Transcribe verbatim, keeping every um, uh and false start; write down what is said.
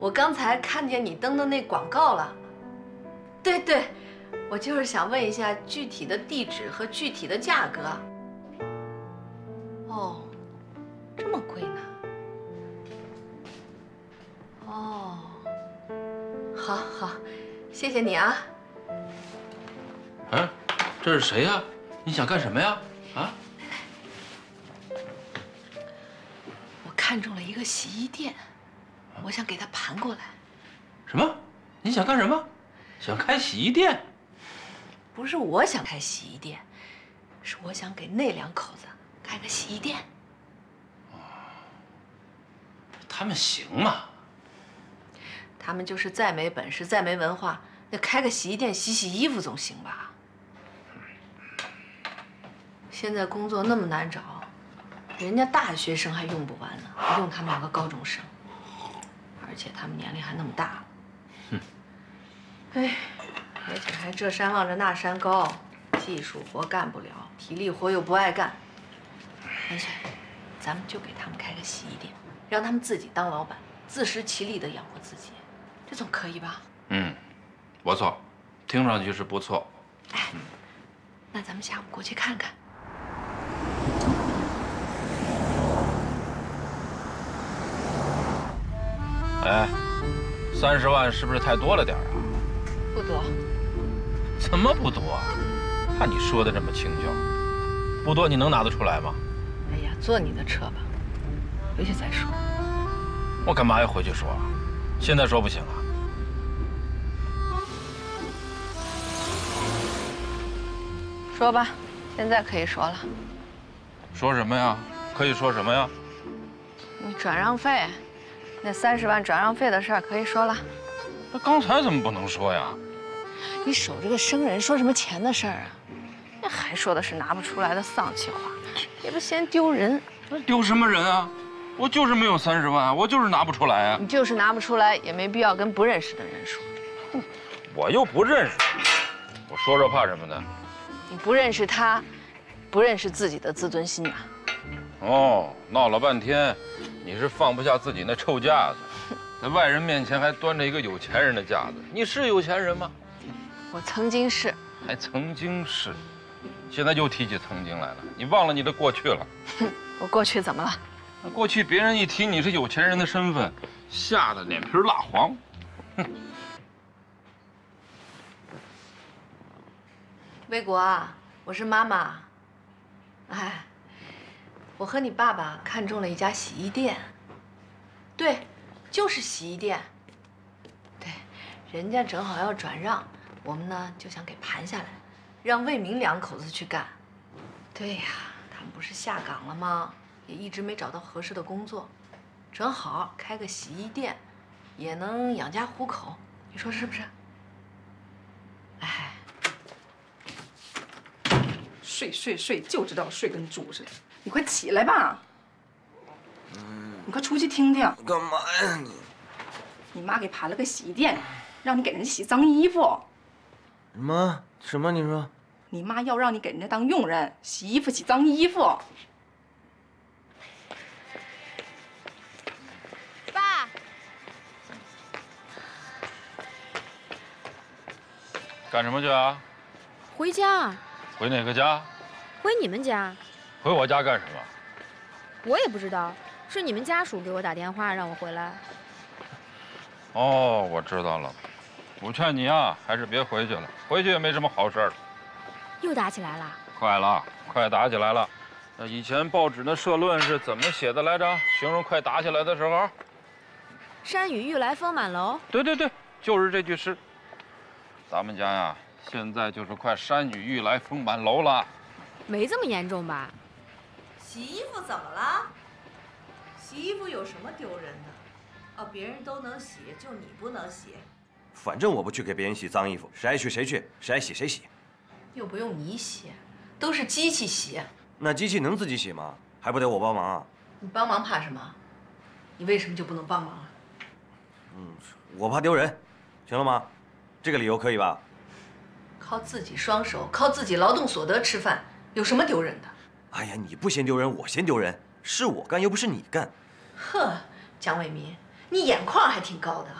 我刚才看见你登的那广告了。对对，我就是想问一下具体的地址和具体的价格。哦，这么贵呢？哦，好好，谢谢你啊。 哎，这是谁呀？你想干什么呀？啊？ 我看中了一个洗衣店，我想给它盘过来。 什么？你想干什么？想开洗衣店？ 不是我想开洗衣店，是我想给那两口子开个洗衣店。 他们行吗？ 他们就是再没本事、再没文化，那开个洗衣店洗洗衣服总行吧？现在工作那么难找，人家大学生还用不完呢，还用他们两个高中生，而且他们年龄还那么大。 哼， 哎，而且还这山望着那山高，技术活干不了，体力活又不爱干。干脆，咱们就给他们开个洗衣店，让他们自己当老板，自食其力的养活自己，这总可以吧？ 嗯，不错，听上去是不错。 哎，那咱们下午过去看看。 哎，三十万是不是太多了点啊？ 不多。 怎么不多啊？看你说的这么轻巧，不多你能拿得出来吗？ 哎呀，坐你的车吧，回去再说。 我干嘛要回去说啊？现在说不行啊？ 说吧，现在可以说了。 说什么呀？可以说什么呀？ 你转让费，那三十万转让费的事儿可以说了。 那刚才怎么不能说呀？ 你守着个生人，说什么钱的事儿啊？那还说的是拿不出来的丧气话，也不嫌丢人。 那丢什么人啊？我就是没有三十万，我就是拿不出来啊。 你就是拿不出来，也没必要跟不认识的人说。 哼，我又不认识，我说说怕什么呢？ 你不认识他，不认识自己的自尊心呐。 哦，闹了半天，你是放不下自己那臭架子，在外人面前还端着一个有钱人的架子。你是有钱人吗？ 我曾经是， 还曾经是，现在又提起曾经来了。你忘了你的过去了？ 哼，我过去怎么了？ 那过去别人一提你是有钱人的身份，吓得脸皮蜡黄。哼。 魏国啊，我是妈妈。哎，我和你爸爸看中了一家洗衣店。对，就是洗衣店。对，人家正好要转让，我们呢就想给盘下来，让魏明两口子去干。对呀，他们不是下岗了吗？也一直没找到合适的工作，正好开个洗衣店，也能养家糊口。你说是不是？哎。 睡睡睡，就知道睡跟猪似的。你快起来吧！嗯，你快出去听听。 干嘛呀你？ 你妈给盘了个洗衣店，让你给人洗脏衣服。 什么什么？你说？ 你妈要让你给人家当佣人，洗衣服、洗脏衣服。 爸， 干什么去啊？ 回家。 回哪个家？ 回你们家。 回我家干什么？ 我也不知道，是你们家属给我打电话让我回来。 哦，我知道了。我劝你啊，还是别回去了，回去也没什么好事儿。 又打起来了？ 快了，快打起来了。那以前报纸的社论是怎么写的来着？形容快打起来的时候？ 山雨欲来风满楼。 对对对，就是这句诗。咱们家呀，现在就是快山雨欲来风满楼了。 没这么严重吧？ 洗衣服怎么了？洗衣服有什么丢人的？哦，别人都能洗，就你不能洗。 反正我不去给别人洗脏衣服，谁爱去谁去，谁爱洗谁洗。 又不用你洗，都是机器洗。 那机器能自己洗吗？还不得我帮忙啊？ 你帮忙怕什么？你为什么就不能帮忙啊？ 嗯，我怕丢人，行了吗？这个理由可以吧？ 靠自己双手，靠自己劳动所得吃饭，有什么丢人的？ 哎呀，你不嫌丢人，我嫌丢人。是我干，又不是你干。 呵，蒋伟民， 你眼眶还挺高的。